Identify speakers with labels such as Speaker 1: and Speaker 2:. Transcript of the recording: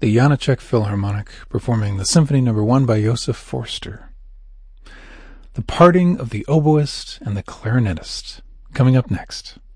Speaker 1: the Janáček Philharmonic performing the Symphony No. 1 by Josef Forster. The Parting of the Oboist and the Clarinetist, coming up next.